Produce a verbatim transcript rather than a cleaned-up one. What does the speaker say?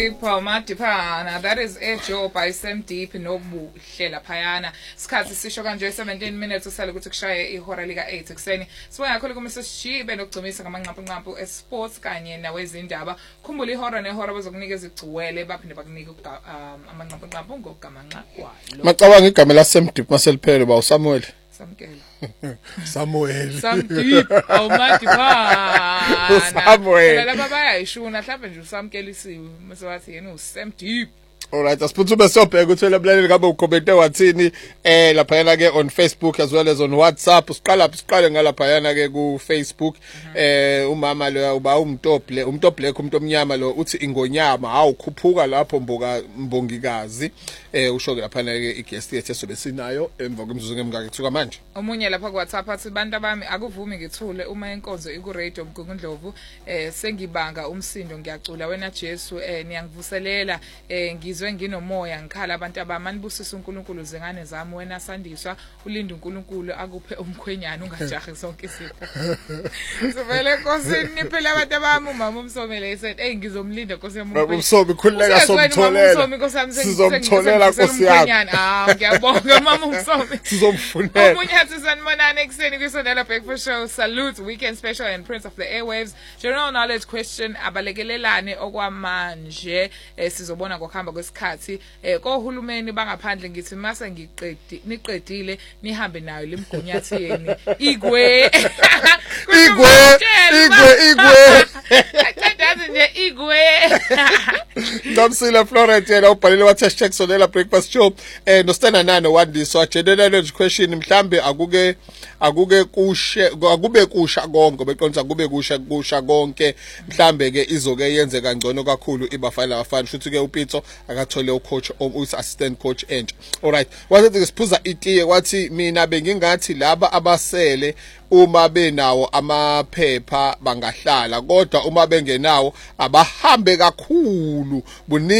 Deep, Matipana. That is it, Joe, by Sam Deep, no buhlela payana. Skati sisho kanje seventeen minutes usale ukuthi kushaye ihora lika eight ekseni. Sibuya kakhulu ku Missus Jibe nokugcumisa ngamanqaphu-nqaphu esports kanye nawezindaba. Khumbula ihora nehora bazokunikeza igcuwele baphinde bakunike um amanqaphu-nqaphu ngokugamanxa kwalo. Macabanga igama la Sam Deep maseliphele ba uSamuel. Samkela. Samuel. Sam Deep, awumatipana. Samuel. Laba bayayishuna mhlawumbe nje usamkelisiwe mase wathi yena uSam Deep. Alright, asiphuthume sobheka ukuthi lablaleli ngabe ucommente wathini eh lapha yana ke on Facebook as well as on WhatsApp. Siqala siqale ngalapha yana ke ku Facebook. Eh umama lo uba umtople, umtople umuntu omnyama lo uthi ingonyama awukhuphuka lapho mboka mbongikazi. Eh usho ke lapha ke i-guest yethu esobe sinayo emva kwemzuzu ngemngaka kusuka manje. Omunye lapha ku WhatsApp athi bantu bami akuvumi ngithule uma inkonzo iku radio Mgungundlovu eh sengibanga umsindo ngiyacula wena Jesu eh niyangivuselela eh ngizwe nginomoya ngikhala abantu abamanibusiso uNkulunkulu zingane zami wena sandiswa ulinda uNkulunkulu akuphe umkhwenyana ungajahi sonke isipho. Sivele Nkosini niphela abantu abami umama uMsomele said hey ngizomlinda Nkosi yami umkhwenyana. Umsomi khuleka somtholela. Sizomtholela Nkosi yami. Ah ngiyabonga mama uMsomi. Sizomfunela. Omunye athi sanibonani ekseni kwisondela breakfast show. Salute weekend special and Prince of the Airwaves. General knowledge question abalekelelane okwamanje sizobona ngokuhamba kwesikhathi eh kohulumeni bangaphandle ngithi mase ngiqedi niqedile nihambe nayo lemgunyathiyeni igwe igwe igwe igwe acadazi nje igwe Nomsila Florent yena ubhalile wathi hashtag sonela breakfast show eh no stand nano wandiso general knowledge question mhlambe akuke akuke kushe akube kusha konke beqonisa kube kusha kusha konke mhlambe ke izoke yenze kangcono kakhulu ibafana abafana futhi ke uPitso akathole ucoach uyi assistant coach entsha. Alright, wathi siphuza itiye wathi mina bengingathi laba abasele uma benawo amaphepha bangahlala kodwa uma bengenawo abahambe kakhulu.